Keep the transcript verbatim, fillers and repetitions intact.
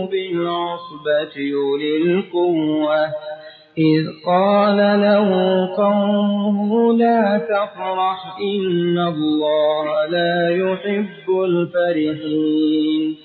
بالعصبة أولي القوة إذ قال له قومه لا تفرح إن الله لا يحب الفرحين